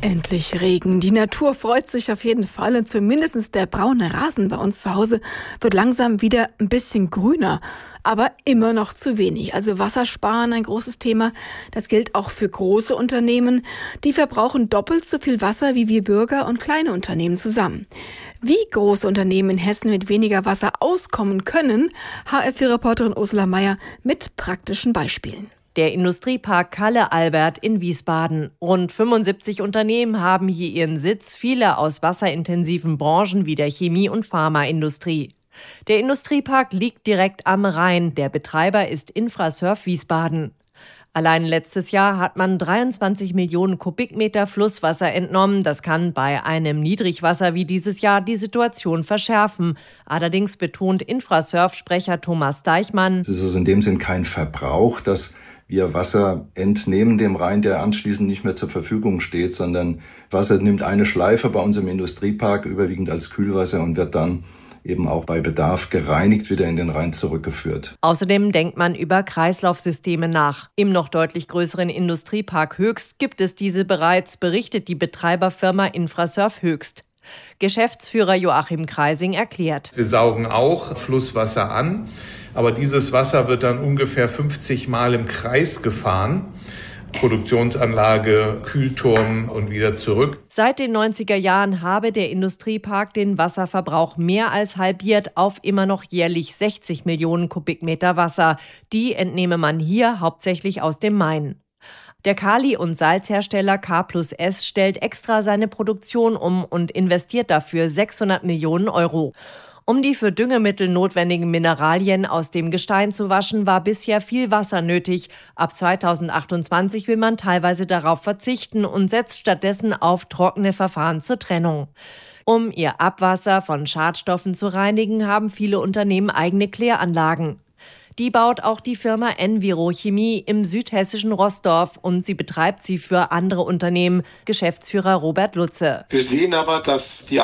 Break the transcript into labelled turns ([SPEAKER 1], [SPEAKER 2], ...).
[SPEAKER 1] Endlich Regen. Die Natur freut sich auf jeden Fall und zumindest der braune Rasen bei uns zu Hause wird langsam wieder ein bisschen grüner. Aber immer noch zu wenig. Also Wassersparen, ein großes Thema. Das gilt auch für große Unternehmen. Die verbrauchen doppelt so viel Wasser wie wir Bürger und kleine Unternehmen zusammen. Wie große Unternehmen in Hessen mit weniger Wasser auskommen können, HR4-Reporterin Ursula Meier mit praktischen Beispielen.
[SPEAKER 2] Der Industriepark Calle-Albert in Wiesbaden. Rund 75 Unternehmen haben hier ihren Sitz, viele aus wasserintensiven Branchen wie der Chemie- und Pharmaindustrie. Der Industriepark liegt direkt am Rhein. Der Betreiber ist Infrasurf Wiesbaden. Allein letztes Jahr hat man 23 Millionen Kubikmeter Flusswasser entnommen. Das kann bei einem Niedrigwasser wie dieses Jahr die Situation verschärfen. Allerdings betont Infrasurf-Sprecher Thomas Deichmann:
[SPEAKER 3] Es ist also in dem Sinn kein Verbrauch, dass wir Wasser entnehmen dem Rhein, der anschließend nicht mehr zur Verfügung steht, sondern Wasser nimmt eine Schleife bei uns im Industriepark, überwiegend als Kühlwasser, und wird dann eben auch bei Bedarf gereinigt wieder in den Rhein zurückgeführt.
[SPEAKER 2] Außerdem denkt man über Kreislaufsysteme nach. Im noch deutlich größeren Industriepark Höchst gibt es diese bereits, berichtet die Betreiberfirma Infrasurf Höchst. Geschäftsführer Joachim Kreising erklärt:
[SPEAKER 4] Wir saugen auch Flusswasser an, aber dieses Wasser wird dann ungefähr 50 Mal im Kreis gefahren. Produktionsanlage, Kühlturm und wieder zurück.
[SPEAKER 2] Seit den 90er Jahren habe der Industriepark den Wasserverbrauch mehr als halbiert auf immer noch jährlich 60 Millionen Kubikmeter Wasser. Die entnehme man hier hauptsächlich aus dem Main. Der Kali- und Salzhersteller K+S stellt extra seine Produktion um und investiert dafür 600 Millionen Euro. Um die für Düngemittel notwendigen Mineralien aus dem Gestein zu waschen, war bisher viel Wasser nötig. Ab 2028 will man teilweise darauf verzichten und setzt stattdessen auf trockene Verfahren zur Trennung. Um ihr Abwasser von Schadstoffen zu reinigen, haben viele Unternehmen eigene Kläranlagen. Die baut auch die Firma Envirochemie im südhessischen Roßdorf und sie betreibt sie für andere Unternehmen. Geschäftsführer Robert Lutze:
[SPEAKER 5] Wir sehen aber, dass die